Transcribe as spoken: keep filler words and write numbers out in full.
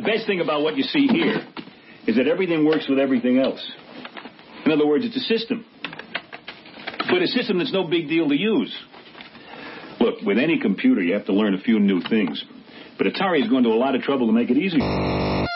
best thing about what you see here is that everything works with everything else. In other words, it's a system. But a system that's no big deal to use. Look, with any computer, you have to learn a few new things. But Atari is going to a lot of trouble to make it easy.